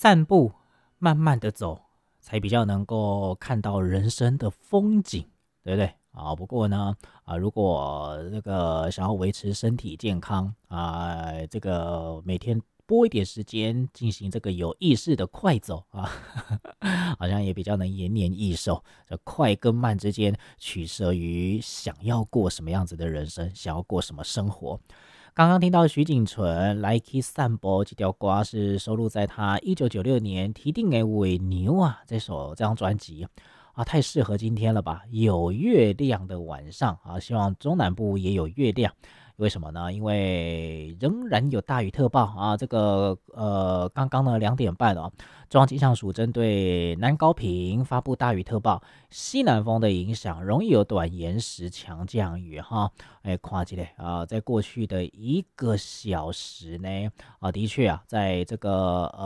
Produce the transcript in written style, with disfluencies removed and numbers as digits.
散步，慢慢的走，才比较能够看到人生的风景，对不对？不过呢，如果这个想要维持身体健康这个每天拨一点时间进行这个有意识的快走好像也比较能延年益寿。这快跟慢之间取舍于想要过什么样子的人生，想要过什么生活。刚刚听到徐锦纯《来去散步》这条歌是收录在他1996年提定的《尾牛》这张专辑太适合今天了吧？有月亮的晚上希望中南部也有月亮。为什么呢？因为仍然有大雨特报这个刚刚呢2点半中央气象署针对南高屏发布大雨特报，西南风的影响容易有短延时强降雨看起来在过去的1个小时呢的确在这个